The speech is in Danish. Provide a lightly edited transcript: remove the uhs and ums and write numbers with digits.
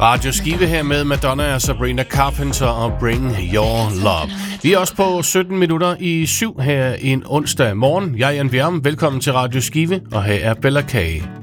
Radio Skive her med Madonna og Sabrina Carpenter og Bring Your Love. Vi er også på 17 minutter i 7 her en onsdag morgen. Jeg er Jan Bjerm. Velkommen til Radio Skive, og her er Bella K.